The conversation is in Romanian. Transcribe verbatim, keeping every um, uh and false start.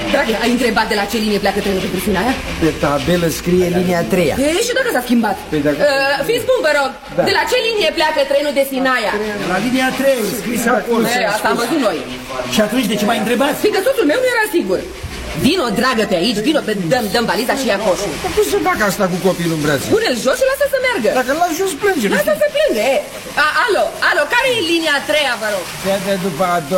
Dragă, ai întrebat de la ce linie pleacă trenul pentru Sinaia? Pe tabelă scrie linia a treia. E, și dacă s-a schimbat? Păi dacă... uh, Fiți bun, vă rog, da. De la ce linie pleacă trenul de Sinaia? De la linia a treia, scris acolo. E, asta am văzut noi. Și atunci de ce m-ai întrebat? Fiindcă soțul meu nu era sigur. Vino, dragă, pe aici, vino, pe, dăm, dăm valiza și ia coșul. Dar cum să fac asta cu copilul în brațe? Pune-l jos și lasă să meargă. Dacă îl las jos, plânge. Lasă să plânge. A, alo, alo, care e linia a treia, vă rog? De după a doua.